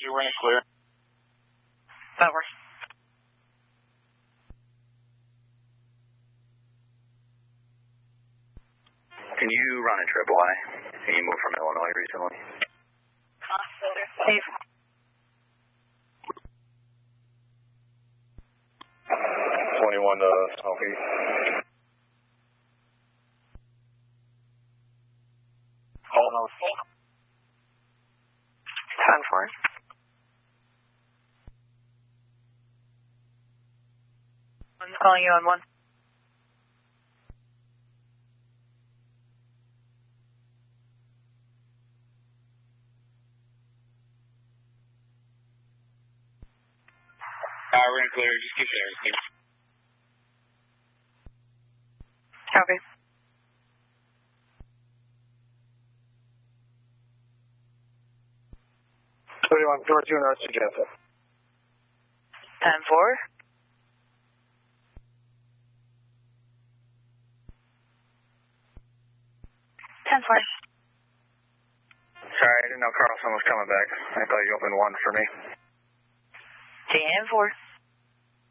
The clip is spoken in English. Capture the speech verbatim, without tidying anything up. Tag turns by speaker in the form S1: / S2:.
S1: Roger, ring clear.
S2: That works.
S3: Can you run a triple A? Can you move from Illinois recently?
S2: Safe.
S3: twenty-one to southeast.
S1: Hold on.
S2: ten four. I'm calling you on one.
S1: Uh, ring clear, just keep there.
S2: Copy.
S3: thirty-one, door two, North Joseph.
S2: ten four. ten four.
S3: Sorry, I didn't know Carlson was coming back. I thought you opened one for me.
S2: ten four.